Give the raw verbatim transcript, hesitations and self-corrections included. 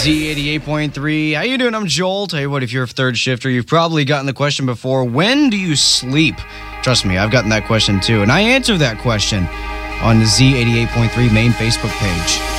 Z eighty-eight point three. How you doing? I'm Joel. Tell you what, if you're a third shifter, you've probably gotten the question before, when do you sleep? Trust me, I've gotten that question too. And I answer that question on the Z eighty-eight point three main Facebook page.